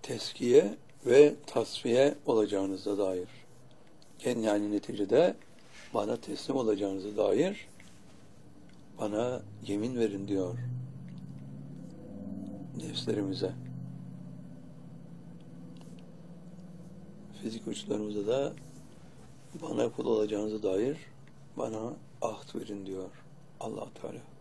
teskiye ve tasfiye olacağınıza dair. Yani neticede bana teslim olacağınıza dair bana yemin verin diyor nefslerimize. Fizik uçlarımıza da bana kul olacağınıza dair bana ahd verin diyor Allah Teala.